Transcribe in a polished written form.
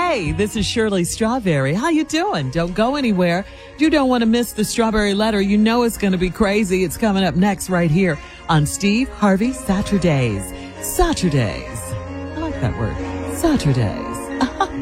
Hey, this is Shirley Strawberry. How you doing? Don't go anywhere. You don't want to miss the Strawberry Letter. You know it's going to be crazy. It's coming up next right here on Steve Harvey Saturdays. Saturdays. I like that word. Saturdays.